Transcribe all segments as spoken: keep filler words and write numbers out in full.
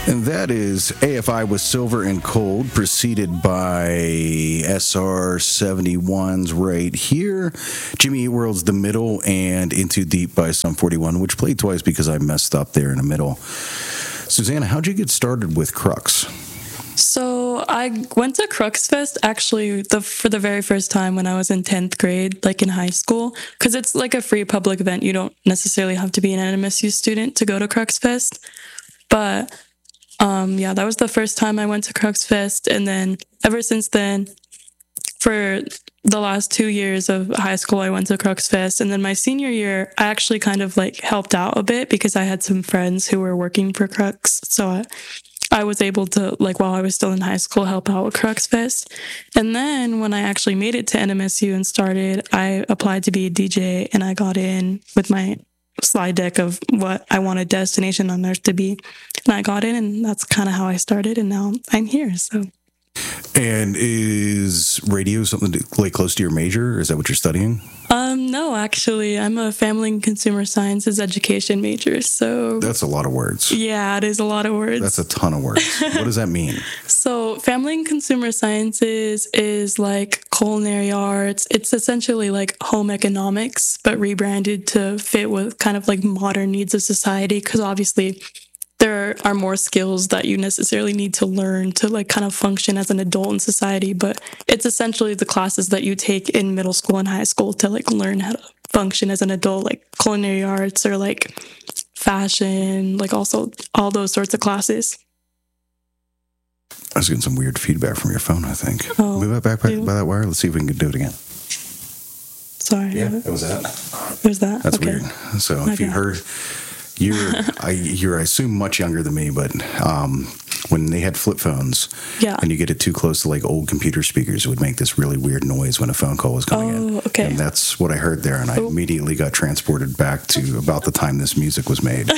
And that is A F I with Silver and Cold, preceded by S R seventy-one's Right Here, Jimmy Eat World's The Middle, and Into Deep by Sum forty-one, which played twice because I messed up there in the middle. Susanna, how'd you get started with Crux? So I went to Crux Fest actually the, for the very first time when I was in tenth grade, like in high school, because it's like a free public event. You don't necessarily have to be an N M S U student to go to Crux Fest. But um, yeah, that was the first time I went to Crux Fest. And then ever since then, for the last two years of high school, I went to Crux Fest. And then my senior year, I actually kind of like helped out a bit because I had some friends who were working for Crux. So I, I was able to, like, while I was still in high school, help out with Crux Fest. And then when I actually made it to N M S U and started, I applied to be a D J and I got in with my slide deck of what I wanted Destination on Earth to be. And I got in, and that's kind of how I started, and now I'm here, so. And is radio something to, like close to your major? Is that what you're studying? Um, no, actually, I'm a family and consumer sciences education major, so. That's a lot of words. Yeah, it is a lot of words. That's a ton of words. What does that mean? So family and consumer sciences is like culinary arts. It's essentially like home economics, but rebranded to fit with kind of like modern needs of society, because obviously there are more skills that you necessarily need to learn to like kind of function as an adult in society, but it's essentially the classes that you take in middle school and high school to like learn how to function as an adult, like culinary arts or like fashion, like also all those sorts of classes. I was getting some weird feedback from your phone, I think. Oh, Move that back by, by that wire. Let's see if we can do it again. Sorry. Yeah, it was that. It was that? That's okay. weird. So Okay. if you heard... You're, I, you're, I assume, much younger than me, but um, when they had flip phones, Yeah. and you get it too close to like old computer speakers, it would make this really weird noise when a phone call was coming in. Oh, okay. And that's what I heard there, and I Oh. immediately got transported back to about the time this music was made.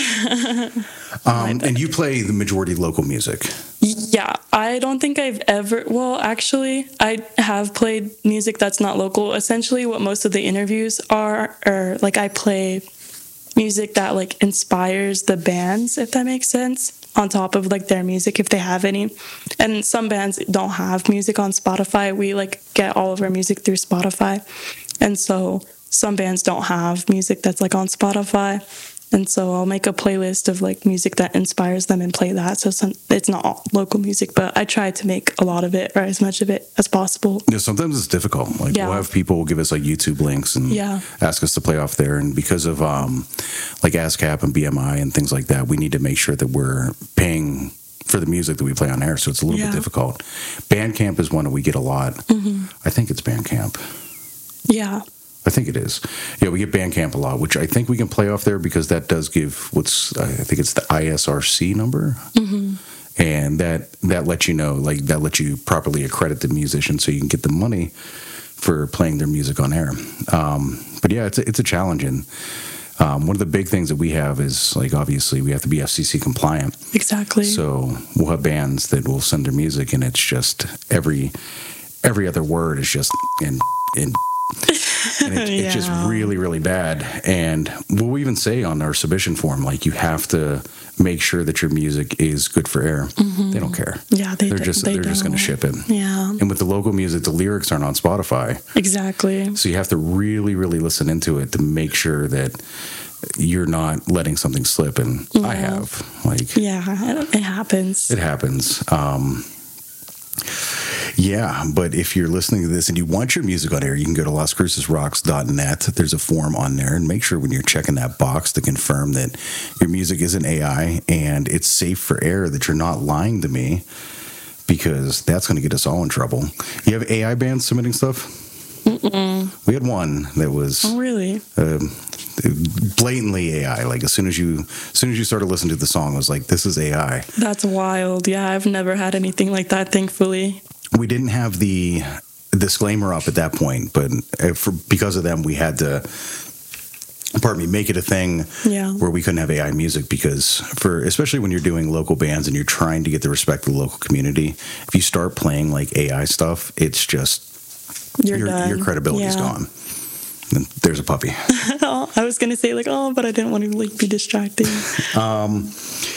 um, and you play the majority local music. Yeah, I don't think I've ever, well, actually, I have played music that's not local. Essentially, what most of the interviews are, are like I play music that like inspires the bands, if that makes sense, on top of like their music if they have any. And some bands don't have music on Spotify. We like get all of our music through Spotify, and so some bands don't have music that's like on Spotify, and so I'll make a playlist of like music that inspires them and play that. So some, it's not all local music, but I try to make a lot of it or as much of it as possible. Yeah, sometimes it's difficult. Like Yeah. we'll have people give us like YouTube links and Yeah. ask us to play off there, and because of um, like ASCAP and B M I and things like that, we need to make sure that we're paying for the music that we play on air. So it's a little Yeah. bit difficult. Bandcamp is one that we get a lot. Mm-hmm. I think it's Bandcamp. Yeah. I think it is. Yeah, we get Bandcamp a lot, which I think we can play off there because that does give what's, I think it's the I S R C number. Mm-hmm. And that, that lets you know, like, that lets you properly accredit the musician so you can get the money for playing their music on air. Um, but yeah, it's a, it's a challenge. And um, one of the big things that we have is, like, obviously we have to be F C C compliant. Exactly. So we'll have bands that will send their music, and it's just every every other word is just in in. And it, Yeah. it's just really, really bad. And we'll even say on our submission form, like, you have to make sure that your music is good for air. Mm-hmm. They don't care. Yeah, they they're do- just they they're just going to don't. ship it. Yeah. And with the local music, the lyrics aren't on Spotify, Exactly. so you have to really, really listen into it to make sure that you're not letting something slip. And I have, like, Yeah, it happens. it happens. Um, yeah, but if you're listening to this and you want your music on air, you can go to las cruces rocks dot net. There's a form on there, and make sure when you're checking that box to confirm that your music isn't A I and it's safe for air, that you're not lying to me, because that's going to get us all in trouble. You have A I bands submitting stuff? Mm-mm. We had one that was Oh, really? um, blatantly A I. Like, as soon as you as soon as you started listening to the song, I was like, this is A I. That's wild. Yeah, I've never had anything like that, thankfully. We didn't have the disclaimer up at that point, but for, because of them, we had to, pardon me, make it a thing Yeah. where we couldn't have A I music, because for, especially when you're doing local bands and you're trying to get the respect of the local community, if you start playing like A I stuff, it's just, You're your, done. your credibility's Yeah. gone. And there's a puppy. I was going to say, like, oh, but I didn't want to like be distracting. Um,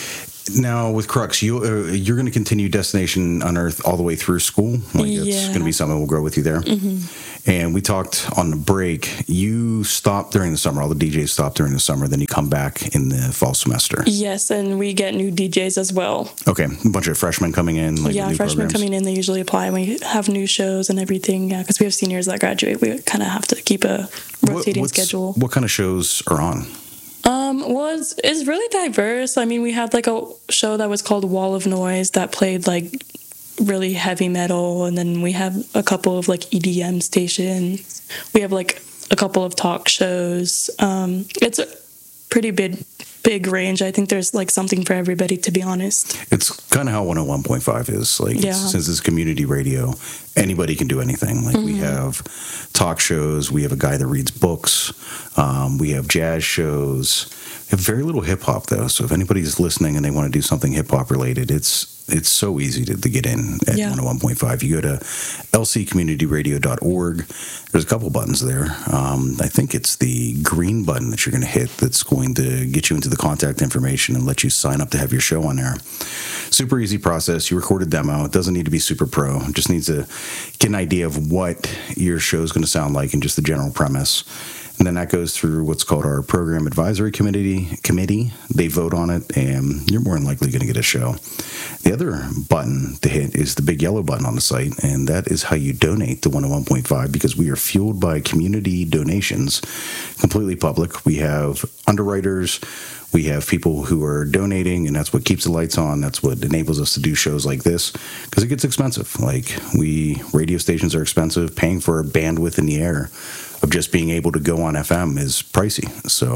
Now with Crux, you uh, you're going to continue Destination Unearth all the way through school. Like it's Yeah. going to be something that will grow with you there. Mm-hmm. And we talked on the break. You stopped during the summer. All the D Js stop during the summer. Then you come back in the fall semester. Yes, and we get new D Js as well. Okay, a bunch of freshmen coming in. Like yeah, new freshmen programs. coming in, they usually apply. We have new shows and everything. Yeah, because we have seniors that graduate. We kind of have to keep a rotating what, schedule. What kind of shows are on? Um, well, it's, it's really diverse. I mean, we had like a show that was called Wall of Noise that played like really heavy metal, and then we have a couple of like E D M stations. We have like a couple of talk shows. Um, it's a pretty big, big range. I think there's like something for everybody, to be honest. It's kind of how one oh one point five is. Like, Yeah. it's, since it's community radio, anybody can do anything. Like, we have talk shows. We have a guy that reads books. Um, we have jazz shows. We have very little hip hop, though. So if anybody's listening and they want to do something hip hop related, it's it's so easy to, to get in at Yeah. one oh one point five. You go to l c community radio dot org. There's a couple buttons there. Um, I think it's the green button that you're going to hit that's going to get you into the contact information and let you sign up to have your show on there. Super easy process. You record a demo. It doesn't need to be super pro. It just needs to get an idea of what your show is going to sound like and just the general premise. And then that goes through what's called our program advisory committee. Committee. They vote on it, and you're more than likely going to get a show. The other button to hit is the big yellow button on the site, and that is how you donate to one oh one point five, because we are fueled by community donations, completely public. We have underwriters. We have people who are donating, and that's what keeps the lights on. That's what enables us to do shows like this, because it gets expensive. Like, we, radio stations are expensive. Paying for a bandwidth in the air of just being able to go on F M is pricey. So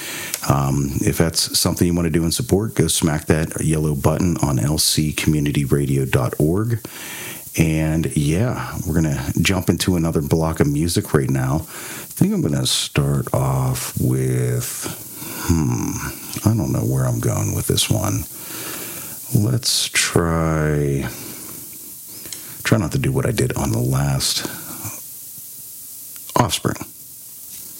um, if that's something you want to do and support, go smack that yellow button on l c community radio dot org. And yeah, we're going to jump into another block of music right now. I think I'm going to start off with, hmm, I don't know where I'm going with this one. Let's try, try not to do what I did on the last Offspring.